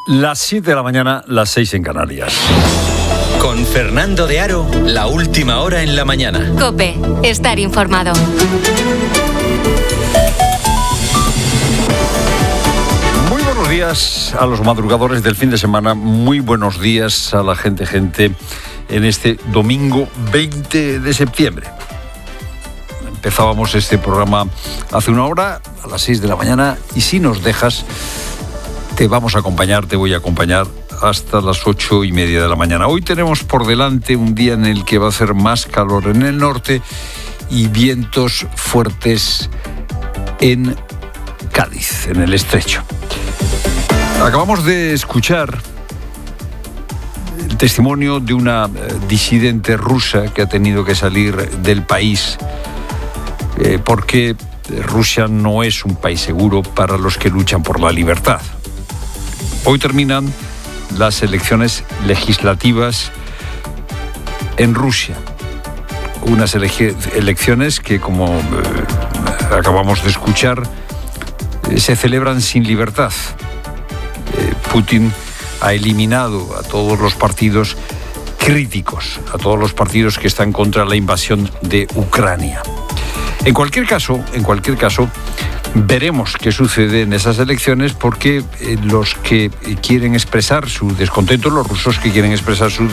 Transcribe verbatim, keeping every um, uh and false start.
Las siete de la mañana, las seis en Canarias. Con Fernando de Aro, la última hora en la mañana. COPE, estar informado. Muy buenos días a los madrugadores del fin de semana. Muy buenos días a la gente, gente, en este domingo veinte de septiembre. Empezábamos este programa hace una hora, a las seis de la mañana, y si nos dejas, te vamos a acompañar, te voy a acompañar hasta las ocho y media de la mañana. Hoy tenemos por delante un día en el que va a hacer más calor en el norte y vientos fuertes en Cádiz, en el estrecho. Acabamos de escuchar el testimonio de una disidente rusa que ha tenido que salir del país eh, porque Rusia no es un país seguro para los que luchan por la libertad. Hoy terminan las elecciones legislativas en Rusia. Unas ele- elecciones que, como eh, acabamos de escuchar, eh, se celebran sin libertad. Eh, Putin ha eliminado a todos los partidos críticos, a todos los partidos que están contra la invasión de Ucrania. En cualquier caso, en cualquier caso, veremos qué sucede en esas elecciones, porque eh, los que quieren expresar su descontento, los rusos que quieren expresar su